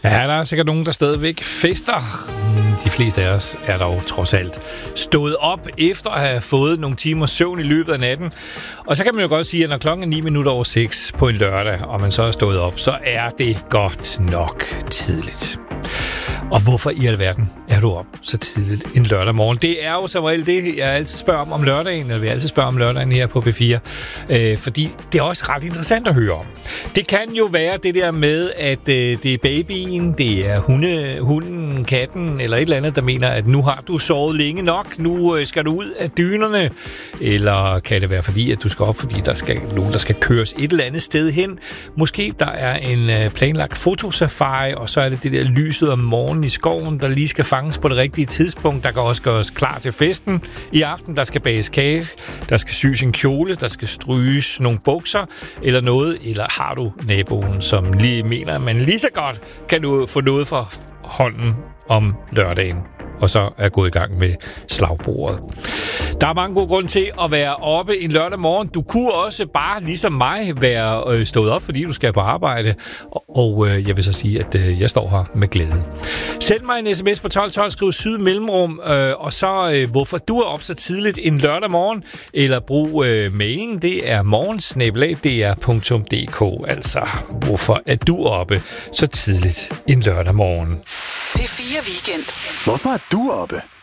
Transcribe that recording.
Ja, der er sikkert nogen, der stadigvæk fester. De fleste af os er dog trods alt stået op efter at have fået nogle timers søvn i løbet af natten. Og så kan man jo godt sige, at når klokken er 6:09 på en lørdag, og man så er stået op, så er det godt nok tidligt. Og hvorfor i alverden er du op så tidligt en lørdag morgen? Det er jo som regel det, jeg altid spørger om lørdagen, eller vi altid spørger om lørdagen her på P4. Fordi det er også ret interessant at høre om. Det kan jo være det der med, at det er babyen, det er hunden, katten, eller et eller andet, der mener, at nu har du sovet længe nok, nu skal du ud af dynerne. Eller kan det være fordi, at du skal op, fordi der skal nogen, der skal køres et eller andet sted hen. Måske der er en planlagt fotosafari, og så er det der lyset om morgenen i skoven, der lige skal fanges på det rigtige tidspunkt. Der kan også gøres klar til festen i aften. Der skal bages kage, der skal syes en kjole, der skal stryges nogle bukser eller noget. Eller har du naboen, som lige mener, at man lige så godt kan du få noget fra hånden om lørdagen, og så er gået i gang med slagbordet. Der er mange gode grunde til at være oppe en lørdag morgen. Du kunne også bare, ligesom mig, være stået op, fordi du skal på arbejde. Og jeg vil så sige, at jeg står her med glæde. Send mig en sms på 1212, skriv syd mellemrum, og så hvorfor du er op så tidligt en lørdag morgen, eller brug mailen, det er morgen@dr.dk. Altså, hvorfor er du oppe så tidligt en lørdag morgen? P4 Weekend. Hvorfor er du oppe?